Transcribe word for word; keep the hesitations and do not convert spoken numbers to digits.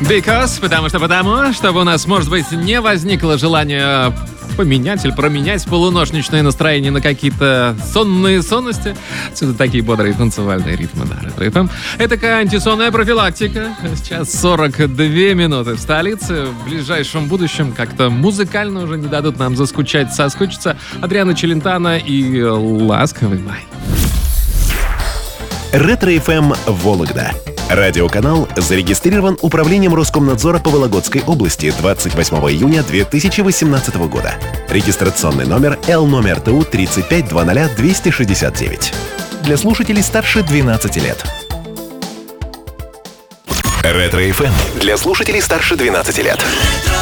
Because, потому что потому, чтобы у нас, может быть, не возникло желания поменять или променять полуношничное настроение на какие-то сонные сонности. Отсюда такие бодрые танцевальные ритмы на Ретро-эф эм. Это такая антисонная профилактика. Сейчас сорок две минуты в столице. В ближайшем будущем как-то музыкально уже не дадут нам заскучать, соскучиться. Адриано Челентано и «Ласковый май». Ретро-эф эм Вологда. Радиоканал зарегистрирован Управлением Роскомнадзора по Вологодской области двадцать восьмого июня две тысячи восемнадцатого года. Регистрационный номер Л номер ТУ тридцать пять двадцать двести шестьдесят девять. Для слушателей старше двенадцати лет. Ретро-эф эм для слушателей старше двенадцати лет.